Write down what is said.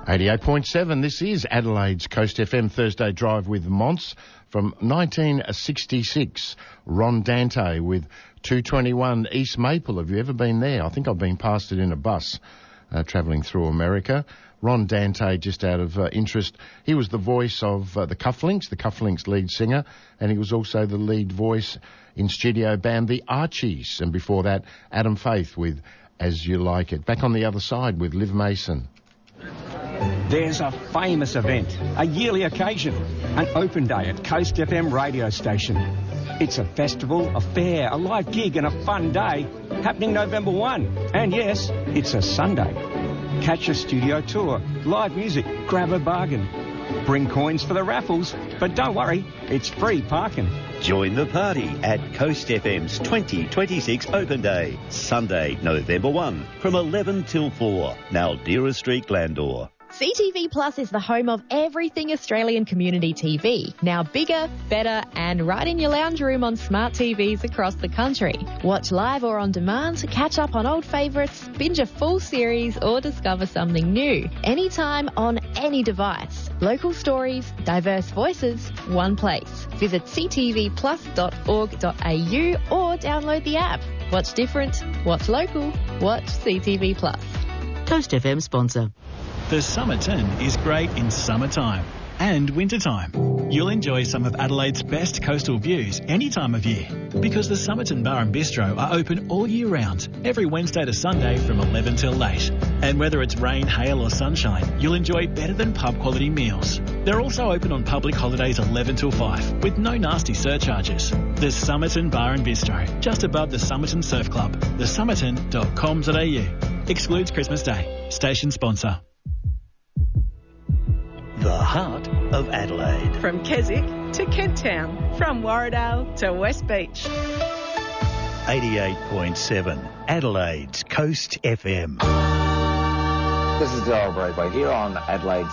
88.7, this is Adelaide's Coast FM Thursday Drive with Monts from 1966. Ron Dante with 221 East Maple. Have you ever been there? I think I've been past it in a bus travelling through America. Ron Dante, just out of interest, he was the voice of the Cufflinks lead singer, and he was also the lead voice in studio band The Archies, and before that, Adam Faith with As You Like It. Back on the other side with Liv Mason. There's a famous event, a yearly occasion, an open day at Coast FM radio station. It's a festival, a fair, a live gig and a fun day happening November 1. And yes, it's a Sunday. Catch a studio tour, live music, grab a bargain. Bring coins for the raffles, but don't worry, it's free parking. Join the party at Coast FM's 2026 Open Day, Sunday, November 1, from 11 till 4, Naldera Street, Glandore. CTV Plus is the home of everything Australian community TV. Now bigger, better, and right in your lounge room on smart TVs across the country. Watch live or on demand, catch up on old favourites, binge a full series, or discover something new. Anytime, on any device. Local stories, diverse voices, one place. Visit ctvplus.org.au or download the app. Watch different, watch local, watch CTV Plus. Coast FM sponsor. The Somerton is great in summertime and wintertime. You'll enjoy some of Adelaide's best coastal views any time of year because the Somerton Bar and Bistro are open all year round, every Wednesday to Sunday from 11 till late. And whether it's rain, hail or sunshine, you'll enjoy better than pub quality meals. They're also open on public holidays 11 till 5 with no nasty surcharges. The Somerton Bar and Bistro, just above the Somerton Surf Club, thesomerton.com.au. Excludes Christmas Day. Station sponsor. The heart of Adelaide. From Keswick to Kent Town, from Warradale to West Beach. 88.7, Adelaide's Coast FM. This is Daryl Braithwaite here on Adelaide's